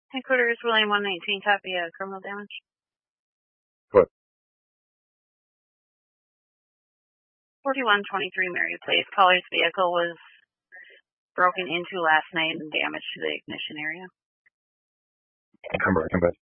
Headquarters, William 119, copy, criminal damage. What? 4123 Mary Place. Caller's vehicle was broken into last night and damage to the ignition area. Come back.